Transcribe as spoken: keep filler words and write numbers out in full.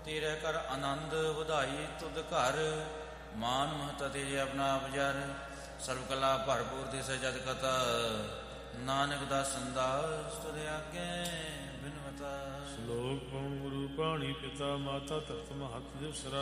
ਤੇਰੇ ਕਰ ਆਨੰਦ ਵਧਾਈ ਤੁਧ ਘਰ, ਮਾਨ ਮਹਤਾ ਤੇਰੇ ਆਪਣਾ ਅਪਜਰ, ਸਰਬ ਕਲਾ ਭਰਪੂਰ ਤਿਸ ਜਦ ਕਥਾ, ਨਾਨਕ ਦਾ ਸੰਦਾਸ ਤੁਧ ਆਗੇ ਬਿਨਵਤਾ। ਸ਼ਲੋਕ ਪਉ ਗੁਰੂ ਪਾਣੀ ਪਿਤਾ ਮਾਤਾ ਧਰਤ ਮਹਤ ਦਿਵਸਰਾ,